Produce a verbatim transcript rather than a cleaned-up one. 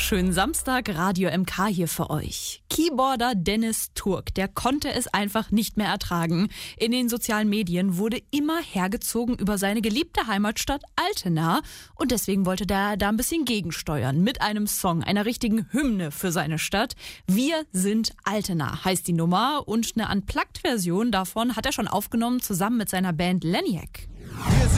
wunderschönen Samstag, Radio M K hier für euch. Keyboarder Dennis Turk, der konnte es einfach nicht mehr ertragen. In den sozialen Medien wurde immer hergezogen über seine geliebte Heimatstadt Altena und deswegen wollte der da ein bisschen gegensteuern mit einem Song, einer richtigen Hymne für seine Stadt. Wir sind Altena heißt die Nummer und eine Unplugged-Version davon hat er schon aufgenommen zusammen mit seiner Band Leniac.